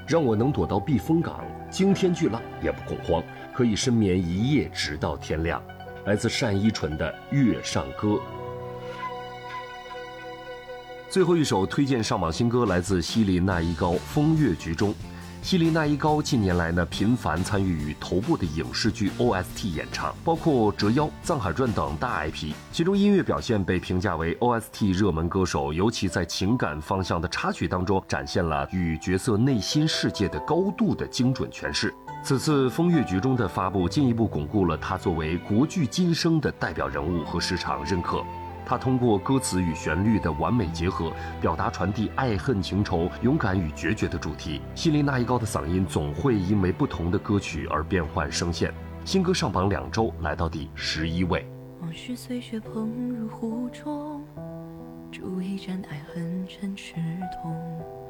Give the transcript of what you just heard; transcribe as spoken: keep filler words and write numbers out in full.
让我能躲到避风港，惊天巨浪也不恐慌，可以深眠一夜直到天亮。来自单依纯的《月上歌》。最后一首推荐上榜新歌来自希林娜依高《风月局中》。希林娜依高近年来呢频繁参与与头部的影视剧 O S T 演唱，包括《折腰》《藏海传》等大 I P， 其中音乐表现被评价为 O S T 热门歌手，尤其在情感方向的插曲当中展现了与角色内心世界的高度的精准诠释。此次《风月局中》的发布进一步巩固了他作为国剧今生的代表人物和市场认可。他通过歌词与旋律的完美结合，表达传递爱恨情仇、勇敢与决绝的主题。希林娜依高的嗓音总会因为不同的歌曲而变换声线。新歌上榜两周，来到第十一位。 往事随雪碰入湖中，煮一盏爱恨成痴痛。